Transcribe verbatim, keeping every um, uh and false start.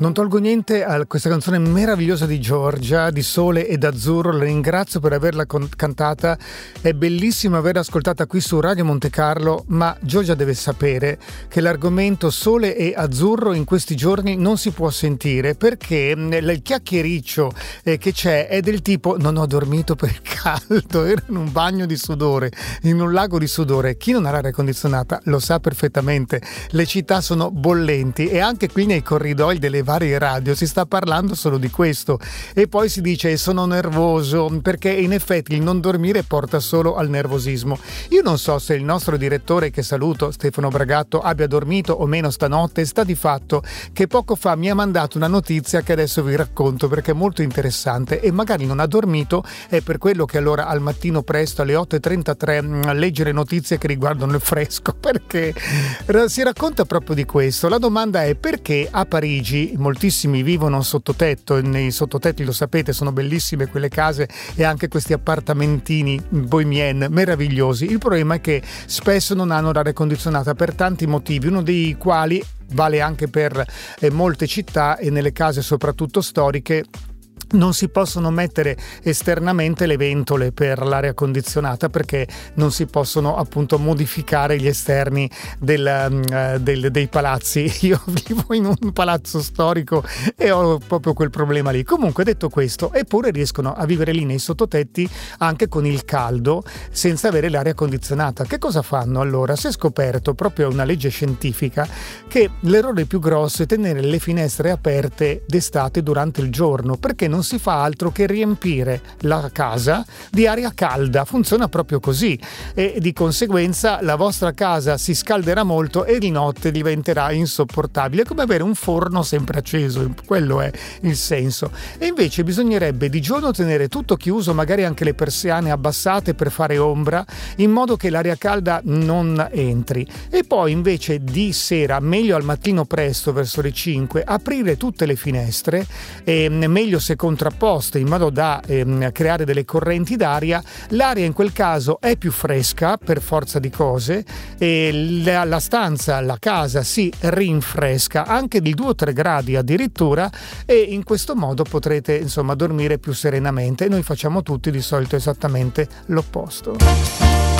Non tolgo niente a questa canzone meravigliosa di Giorgia, di Sole ed Azzurro. La ringrazio per averla con- cantata. È bellissimo averla ascoltata qui su Radio Monte Carlo, ma Giorgia deve sapere che l'argomento Sole e Azzurro in questi giorni non si può sentire, perché il chiacchiericcio eh, che c'è è del tipo: non ho dormito per il caldo, ero in un bagno di sudore, in un lago di sudore. Chi non ha l'aria condizionata lo sa perfettamente. Le città sono bollenti e anche qui nei corridoi delle varie radio si sta parlando solo di questo, e poi si dice sono nervoso, perché in effetti il non dormire porta solo al nervosismo. Io non so se il nostro direttore, che saluto, Stefano Bragatto, abbia dormito o meno stanotte. Sta di fatto che poco fa mi ha mandato una notizia che adesso vi racconto perché è molto interessante, e magari non ha dormito, è per quello che allora al mattino presto alle otto e trentatré a leggere notizie che riguardano il fresco, perché si racconta proprio di questo. La domanda è: perché a Parigi moltissimi vivono sottotetto, e nei sottotetti, lo sapete, sono bellissime quelle case e anche questi appartamentini bohemien meravigliosi. Il problema è che spesso non hanno l'aria condizionata per tanti motivi, uno dei quali vale anche per eh, molte città, e nelle case soprattutto storiche non si possono mettere esternamente le ventole per l'aria condizionata, perché non si possono appunto modificare gli esterni del, uh, del, dei palazzi. Io vivo in un palazzo storico e ho proprio quel problema lì. Comunque, detto questo, eppure riescono a vivere lì nei sottotetti anche con il caldo senza avere l'aria condizionata. Che cosa fanno allora? Si è scoperto, proprio una legge scientifica, che l'errore più grosso è tenere le finestre aperte d'estate durante il giorno, perché non si fa altro che riempire la casa di aria calda. Funziona proprio così, e di conseguenza la vostra casa si scalderà molto e di notte diventerà insopportabile, come avere un forno sempre acceso. Quello è il senso. E invece bisognerebbe di giorno tenere tutto chiuso, magari anche le persiane abbassate per fare ombra, in modo che l'aria calda non entri, e poi invece di sera, meglio al mattino presto verso le cinque, aprire tutte le finestre, e meglio se contrapposte, in modo da ehm, creare delle correnti d'aria. L'aria in quel caso è più fresca per forza di cose, e la, la stanza, la casa si rinfresca anche di due o tre gradi addirittura, e in questo modo potrete insomma dormire più serenamente. E noi facciamo tutti di solito esattamente l'opposto.